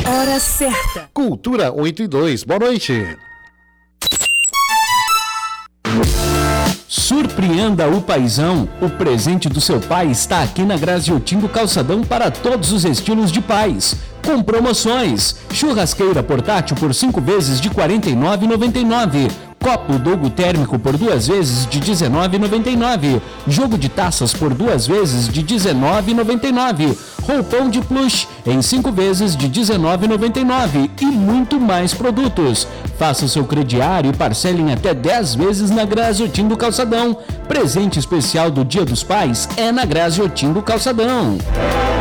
Hora certa. Cultura 8:02. Boa noite. Surpreenda o paizão. O presente do seu pai está aqui na Graziotin do Calçadão para todos os estilos de pais. Com promoções. Churrasqueira portátil por 5 vezes de R$ 49,99. Copo Dogo térmico por 2 vezes de R$ 19,99. Jogo de taças por 2 vezes de R$ 19,99. Roupão de plush em 5 vezes de R$ 19,99. E muito mais produtos. Faça o seu crediário e parcele em até 10 vezes na Graziotin do Calçadão. Presente especial do Dia dos Pais é na Graziotin do Calçadão.